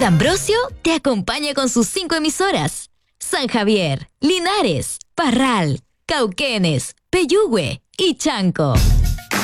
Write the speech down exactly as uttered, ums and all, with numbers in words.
de Ambrosio te acompaña con sus cinco emisoras: San Javier, Linares, Parral, Cauquenes, Peyúgue y Chanco.